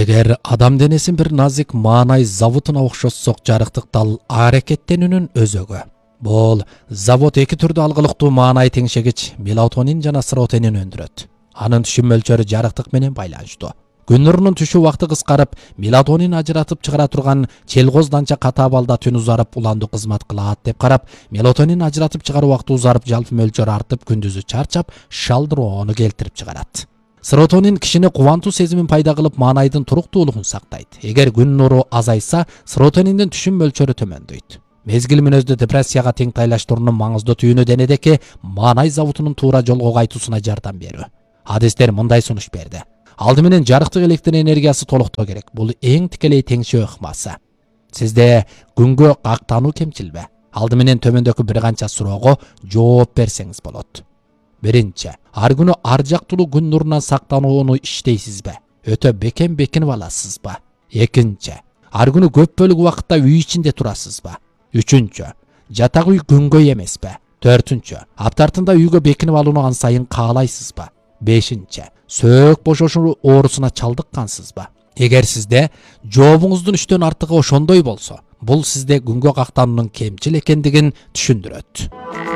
Эгер адам денесин бир назик маанай заводуна окшотсок, жарыктык дал аракеттенүүнүн өзөгү. Бул завод эки түрдүү алгылыктуу маанай теңшегич мелатонин жана серотонин өндүрөт. Анын түшүм мөлчөрү жарыктык менен байланыштуу. Күн нурунун түшүү убакты кыскарып, мелатонин ажыратып чыгара турган челгоз данча ката абалда түн узарып, уландуу кызмат кылат деп карап, мелатонин ажыратып чыгаруу убакты узарып, жалпы мөлчөрү артып, күндүзү чарчап, шалдыроону келтирип чыгарат. Серотонин кишини кубантуу сезимин пайда кылып, маанайдын туруктуулугун сактайт. Эгер күн нуру азайса, серотониндин түшүм мөлчөрү төмөндөйт. Мезгил мүнөздүү депрессияга тең тайлаштыруунун маңыздуу түйүнү денедеки маанай заводунун туура жолго кайтуусуна жардам берүү. Адистер мындай сунуш берди. Алды менен жарыктык электр энергиясы толуктоо керек. Бул эң тикелей теңшөө ыкмасы. Сизде күнгө кактануу кемчилби? Алды менен төмөндөгү бир канча суроого жооп берсеңиз болот. Биринчи, ар күнү ар жактылуу күн нурунан сактанууну иштейсизби? Өтө бекем аласызбы? Экинчи, ар күнү көп бөлүк убакытта үй ичинде турасызбы? Үчүнчү, жатак үй күнгөй эмеспи? Төртүнчү, аптартында үйгө бекинип алууну ан сайын каалайсызбы? Бешинчи, сөөк бошошуу оорусуна чалдыккансызбы? Эгер сизде жообуңуздун 3төн артыгы ошондой болсо, бул сизде күнгө кактануунун кемчил экендигин түшүндүрөт.